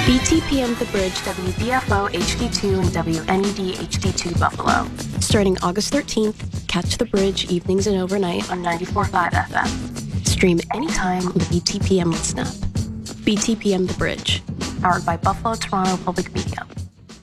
BTPM The Bridge, WBFO HD2 and WNED HD2 Buffalo. Starting August 13th, catch The Bridge evenings and overnight on 94.5 FM. Stream anytime on the BTPM Listen app. BTPM The Bridge, powered by Buffalo Toronto Public Media.